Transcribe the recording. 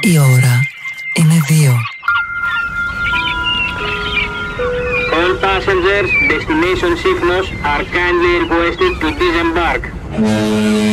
Η ώρα είναι 2. All passengers, destination Sifnos, are kindly requested to disembark.